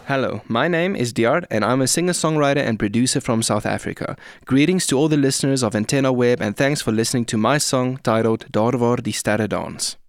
Hello, my name is Diard and I'm a singer-songwriter and producer from South Africa. Greetings to all the listeners of Antenna Web and thanks for listening to my song titled Daar waar die sterre dans.